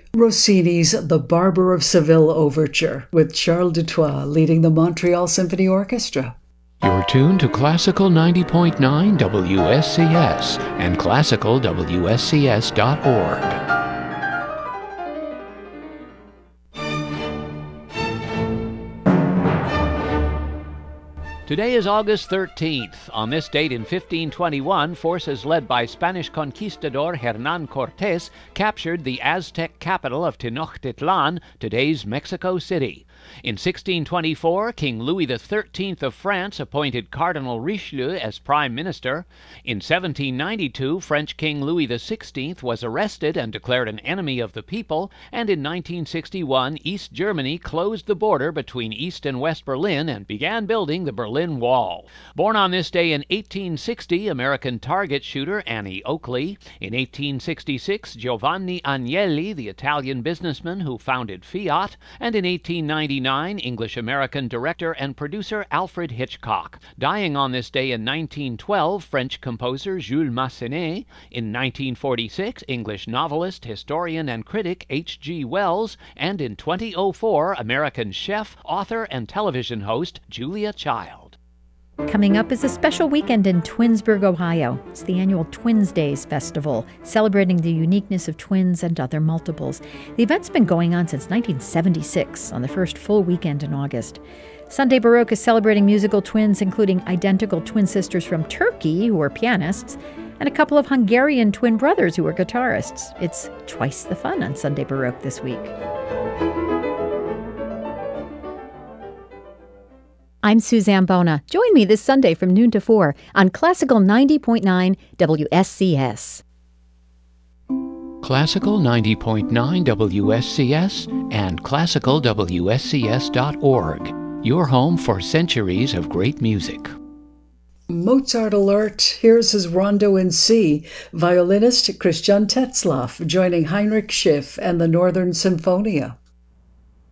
Rossini's The Barber of Seville Overture with Charles Dutoit leading the Montreal Symphony Orchestra. You're tuned to Classical 90.9 WSCS and classicalwscs.org. Today is August 13th. On this date in 1521, forces led by Spanish conquistador Hernán Cortés captured the Aztec capital of Tenochtitlan, today's Mexico City. In 1624, King Louis XIII of France appointed Cardinal Richelieu as prime minister. In 1792, French King Louis XVI was arrested and declared an enemy of the people, and in 1961, East Germany closed the border between East and West Berlin and began building the Berlin Wall. Born on this day in 1860, American target shooter Annie Oakley. In 1866, Giovanni Agnelli, the Italian businessman who founded Fiat. And in 1899, English-American director and producer Alfred Hitchcock. Dying on this day in 1912, French composer Jules Massenet. In 1946, English novelist, historian, and critic H.G. Wells. And in 2004, American chef, author, and television host Julia Child. Coming up is a special weekend in Twinsburg, Ohio. It's the annual Twins Days Festival, celebrating the uniqueness of twins and other multiples. The event's been going on since 1976, on the first full weekend in August. Sunday Baroque is celebrating musical twins, including identical twin sisters from Turkey, who are pianists, and a couple of Hungarian twin brothers who are guitarists. It's twice the fun on Sunday Baroque this week. I'm Suzanne Bona. Join me this Sunday from noon to 4 on Classical 90.9 WSCS. Classical 90.9 WSCS and classicalwscs.org. Your home for centuries of great music. Mozart alert. Here's his Rondo in C. Violinist Christian Tetzlaff joining Heinrich Schiff and the Northern Symphonia.